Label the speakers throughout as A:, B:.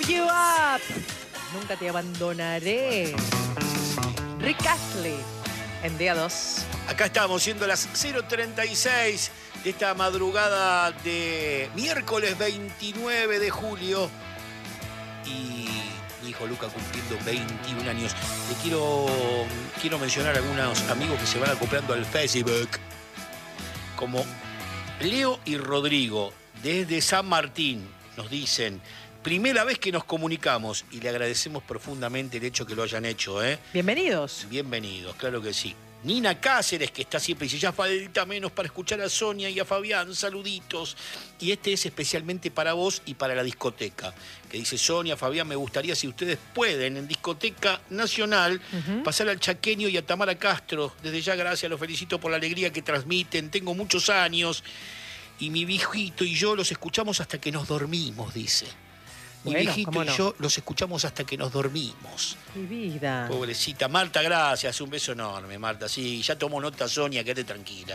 A: You Up. Nunca te abandonaré. Rick Astley en día 2.
B: Acá estamos, siendo las 0:36 de esta madrugada de miércoles 29 de julio. Y mi hijo Luca cumpliendo 21 años. Le quiero mencionar a algunos amigos que se van acoplando al Facebook. Como Leo y Rodrigo, desde San Martín, nos dicen: primera vez que nos comunicamos, y le agradecemos profundamente el hecho que lo hayan hecho, ¿eh?
A: Bienvenidos.
B: Bienvenidos, claro que sí. Nina Cáceres, que está siempre, dice: ya falta menos para escuchar a Sonia y a Fabián, saluditos. Y este es especialmente para vos y para la discoteca. Que dice: Sonia, Fabián, me gustaría, si ustedes pueden, en Discoteca Nacional, pasar al Chaqueño y a Tamara Castro. Desde ya, gracias, los felicito por la alegría que transmiten. Tengo muchos años y mi viejito y yo los escuchamos hasta que nos dormimos, dice. Mi viejito y yo los escuchamos hasta que nos dormimos.
A: Mi vida.
B: Pobrecita. Marta, gracias. Un beso enorme, Marta. Sí, ya tomó nota, Sonia, quédate tranquila.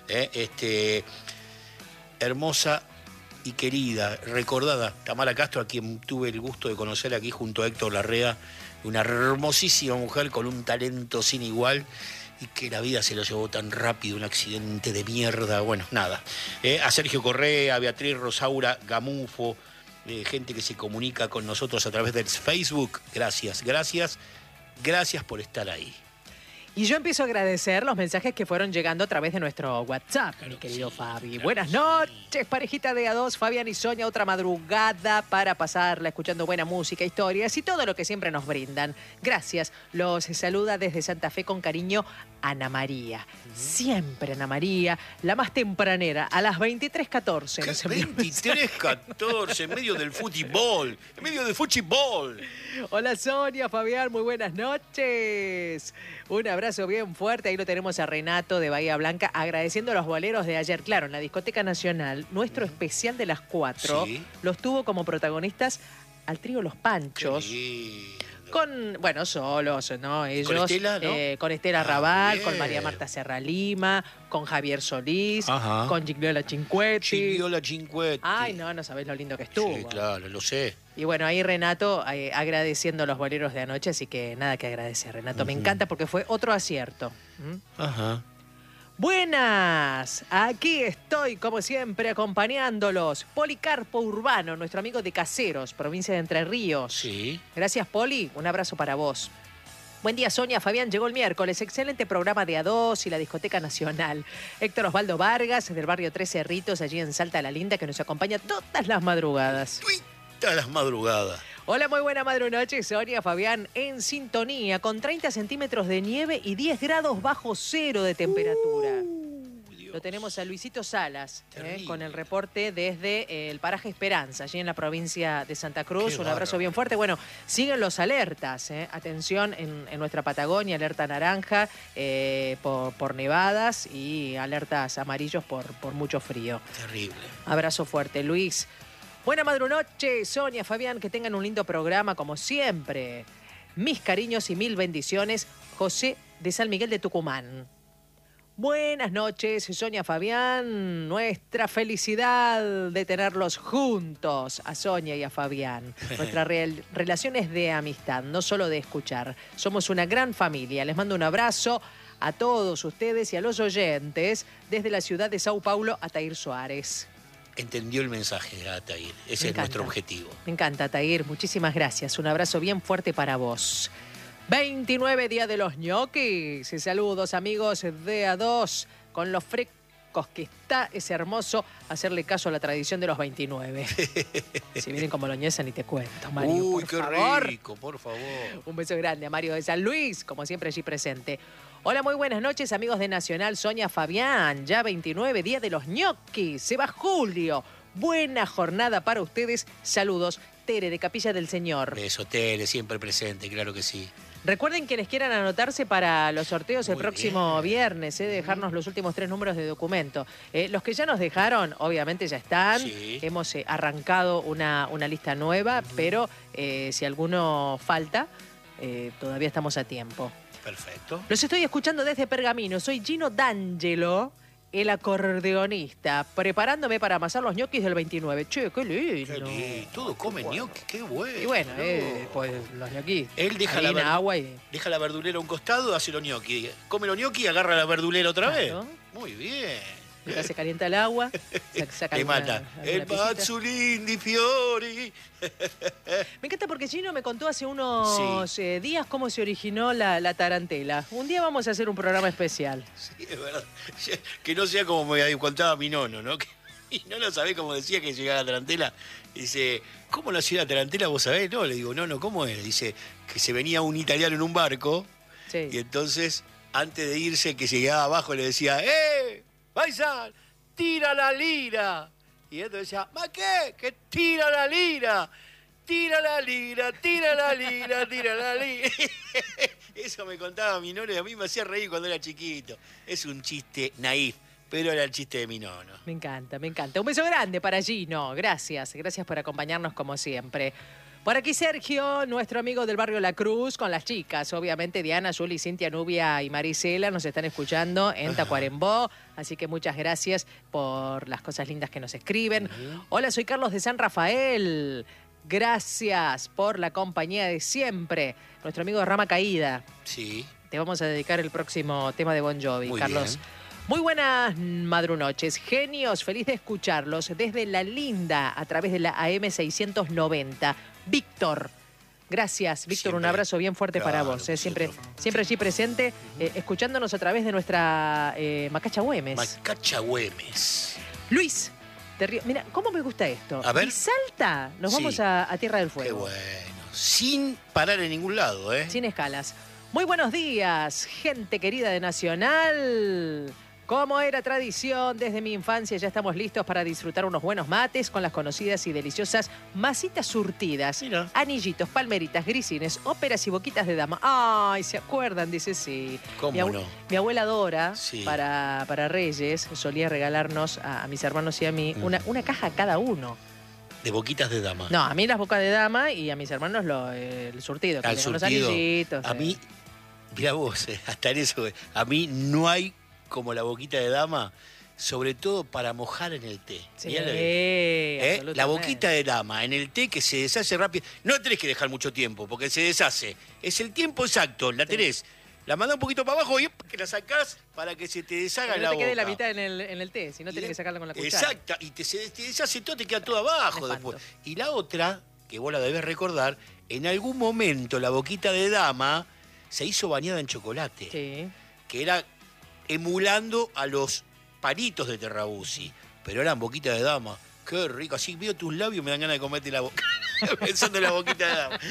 B: Hermosa y querida, recordada, Tamara Castro, a quien tuve el gusto de conocer aquí junto a Héctor Larrea. Una hermosísima mujer con un talento sin igual. Y que la vida se lo llevó tan rápido, un accidente de mierda. Bueno, nada. A Sergio Correa, a Beatriz Rosaura Gamufo, gente que se comunica con nosotros a través del Facebook. Gracias por estar ahí.
A: Y yo empiezo a agradecer los mensajes que fueron llegando a través de nuestro WhatsApp, mi querido Fabi. Buenas noches, parejita de A2, Fabián y Sonia, otra madrugada para pasarla escuchando buena música, historias y todo lo que siempre nos brindan. Gracias. Los saluda desde Santa Fe con cariño Ana María. Siempre Ana María, la más tempranera, a las 23:14.
B: 23:14, en medio del fútbol. En medio del fútbol.
A: Hola Sonia, Fabián, muy buenas noches. Un abrazo bien fuerte. Ahí lo tenemos a Renato de Bahía Blanca agradeciendo los boleros de ayer. Claro, en la Discoteca Nacional, nuestro especial de las 4 los tuvo como protagonistas al trío Los Panchos. Con, solos, ¿no? Ellos.
B: Con Estela, ¿no?
A: Con Estela Raval, con María Marta Serra Lima, con Javier Solís, con Gigliola Cinquetti. Ay, no sabés lo lindo que estuvo.
B: Sí, claro, lo sé.
A: Y bueno, ahí Renato agradeciendo los boleros de anoche, así que nada que agradecer, Renato. Me encanta porque fue otro acierto. Buenas, aquí estoy como siempre acompañándolos. Policarpo Urbano, nuestro amigo de Caseros, provincia de Entre Ríos.
B: Sí.
A: Gracias, Poli, un abrazo para vos. Buen día, Sonia, Fabián, llegó el miércoles. Excelente programa de A2 y la Discoteca Nacional. Héctor Osvaldo Vargas, del barrio Tres Cerritos, allí en Salta la Linda, que nos acompaña todas las madrugadas.
B: Todas las madrugadas.
A: Hola, muy buena madrunoche, Sonia, Fabián, en sintonía, con 30 centímetros de nieve y 10 grados bajo cero de temperatura. Lo tenemos a Luisito Salas, con el reporte desde el paraje Esperanza, allí en la provincia de Santa Cruz. Un abrazo bien fuerte. Bueno, siguen los alertas. Atención en nuestra Patagonia, alerta naranja por nevadas y alertas amarillos por mucho frío.
B: Terrible.
A: Abrazo fuerte, Luis. Buena madrunoche, Sonia, Fabián, que tengan un lindo programa como siempre. Mis cariños y mil bendiciones, José de San Miguel de Tucumán. Buenas noches, Sonia, Fabián. Nuestra felicidad de tenerlos juntos, a Sonia y a Fabián. Nuestra relación es de amistad, no solo de escuchar. Somos una gran familia. Les mando un abrazo a todos ustedes y a los oyentes desde la ciudad de Sao Paulo, Atair Suárez.
B: Entendió el mensaje, Atair. Ese es nuestro objetivo.
A: Me encanta, Atair. Muchísimas gracias. Un abrazo bien fuerte para vos. 29 Día de los ñoquis. Saludos, amigos de A2. Con los frescos que está, es hermoso hacerle caso a la tradición de los 29. Si vienen con boloñesa, ni te cuento, Mario.
B: Uy, qué
A: favor.
B: rico, por favor.
A: Un beso grande a Mario de San Luis, como siempre allí presente. Hola, muy buenas noches, amigos de Nacional, Sonia, Fabián. Ya 29, Día de los ñoquis. Se va julio. Buena jornada para ustedes. Saludos, Tere, de Capilla del Señor.
B: Beso, Tere, siempre presente, claro que sí.
A: Recuerden quienes quieran anotarse para los sorteos el próximo viernes, dejarnos los últimos 3 números de documento. Los que ya nos dejaron, obviamente ya están. Sí. Hemos arrancado una lista nueva, pero si alguno falta, todavía estamos a tiempo.
B: Perfecto.
A: Los estoy escuchando desde Pergamino. Soy Gino D'Angelo. el acordeonista, preparándome para amasar los ñoquis del 29. Che, qué lindo.
B: Qué lindo. Todo come ñoqui, qué bueno.
A: Y bueno, pues los ñoquis.
B: Él deja
A: harina, agua y...
B: deja la verdulera a un costado, hace los ñoquis. Come los ñoquis y agarra la verdulera otra
A: Claro.
B: vez. Muy bien.
A: Ya se calienta el agua, saca
B: Le
A: alguna-
B: mata.
A: alguna
B: El
A: piecita.
B: Mazzolin di Fiori.
A: Me encanta porque Gino me contó hace unos días cómo se originó la tarantela. Un día vamos a hacer un programa especial.
B: Sí, es verdad. Que no sea como me contaba mi nono, ¿no? Que mi nono sabés cómo decía que llegaba la tarantela. Dice, ¿cómo nació la tarantela? ¿Vos sabés? No, le digo, no, ¿cómo es? Dice, que se venía un italiano en un barco
A: Sí.
B: y entonces, antes de irse, que se llegaba abajo, le decía, Paisán, tira la lira. Y entonces decía, ¿ma qué? Que tira la lira. Tira la lira, tira la lira, tira la lira. Eso me contaba mi nono y a mí me hacía reír cuando era chiquito. Es un chiste naif, pero era el chiste de mi nono.
A: Me encanta, me encanta. Un beso grande para Gino. Gracias, gracias por acompañarnos como siempre. Por aquí Sergio, nuestro amigo del barrio La Cruz, con las chicas. Obviamente Diana, Juli, Cintia, Nubia y Marisela nos están escuchando en Tacuarembó. Así que muchas gracias por las cosas lindas que nos escriben. Hola, soy Carlos de San Rafael. Gracias por la compañía de siempre. Nuestro amigo de Rama Caída.
B: Sí.
A: Te vamos a dedicar el próximo tema de Bon Jovi,
B: Muy
A: Carlos.
B: bien.
A: Muy buenas madrunoches, genios, feliz de escucharlos desde La Linda a través de la AM 690. Víctor, gracias, Víctor, un
B: Siempre.
A: abrazo bien fuerte para
B: Claro,
A: vos. Siempre,
B: nosotros.
A: siempre allí presente, escuchándonos a través de nuestra Macacha Güemes.
B: Macacha Güemes.
A: Luis, mira, ¿cómo me gusta esto?
B: A ver.
A: Y Salta, nos
B: Sí.
A: vamos a Tierra del
B: Qué
A: Fuego.
B: bueno. Sin parar en ningún lado, ¿eh?
A: Sin escalas. Muy buenos días, gente querida de Nacional. Como era tradición, desde mi infancia ya estamos listos para disfrutar unos buenos mates con las conocidas y deliciosas masitas surtidas.
B: Mira.
A: Anillitos, palmeritas, grisines, óperas y boquitas de dama. Ay, ¿se acuerdan? Dice sí.
B: ¿Cómo no?
A: Mi abuela Dora,
B: Sí.
A: para Reyes, solía regalarnos a mis hermanos y a mí una caja cada uno.
B: De boquitas de dama.
A: No, a mí las bocas de dama y a mis hermanos el surtido. Que
B: Al
A: le dan los
B: surtido.
A: anillitos.
B: A mí, mirá vos, hasta en eso, a mí no hay como la boquita de dama, sobre todo para mojar en el té.
A: Sí,
B: Mirá lo que-
A: absolutamente.
B: La boquita de dama en el té que se deshace rápido. No tenés que dejar mucho tiempo porque se deshace. Es el tiempo exacto, la tenés. La mandás un poquito para abajo y que la sacás para que se te deshaga
A: Pero
B: la
A: no te
B: boca.
A: quede la mitad en el té, si no tenés que sacarla con la cuchara.
B: Exacta, y te deshace todo, te queda todo abajo
A: Me espanto.
B: después. Y la otra, que vos la debés recordar, en algún momento la boquita de dama se hizo bañada en chocolate.
A: Sí.
B: Que era emulando a los palitos de Terrabuzzi, pero eran boquitas de dama. Qué rico, así veo tus labios me dan ganas de comerte la boca. Pensando en la boquita de dama.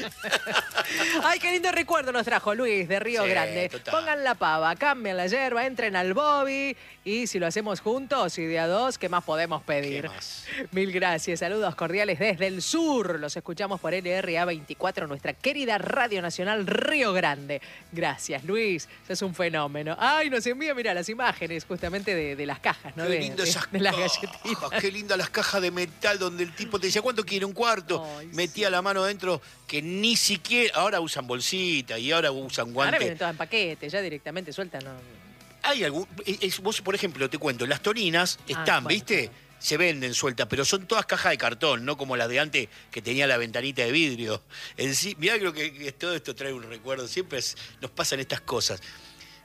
A: Ay, qué lindo recuerdo nos trajo Luis de Río
B: Sí,
A: Grande.
B: total.
A: Pongan la pava, cambien la yerba, entren al Bobby y si lo hacemos juntos y de a dos, ¿qué más podemos pedir?
B: ¿Qué más?
A: Mil gracias, saludos cordiales desde el sur. Los escuchamos por LRA 24, nuestra querida Radio Nacional Río Grande. Gracias, Luis, sos un fenómeno. Ay, nos envía, mira, las imágenes justamente de las cajas, ¿no?
B: Qué
A: De,
B: lindo esas
A: de las
B: cajas,
A: galletitas.
B: qué lindas las cajas de metal donde el tipo te decía, ¿cuánto quiere? ¿Un cuarto?
A: Ay,
B: Metía la mano dentro, que ni siquiera, ahora usan bolsita y ahora usan
A: Ahora
B: guantes.
A: vienen todas en paquete, ya directamente sueltan. ¿No?
B: Hay algún, vos, por ejemplo, te cuento, las torinas están,
A: bueno,
B: ¿viste?
A: claro.
B: Se venden sueltas, pero son todas cajas de cartón, no como las de antes que tenía la ventanita de vidrio. En sí, mirá, creo que todo esto trae un recuerdo, siempre nos pasan estas cosas.